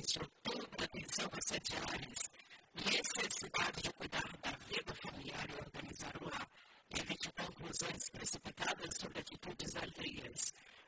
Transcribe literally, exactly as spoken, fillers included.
mostrou toda a atenção às sete áreas, necessidade de cuidar da vida familiar e organizar o lar, evite conclusões precipitadas sobre atitudes alheias.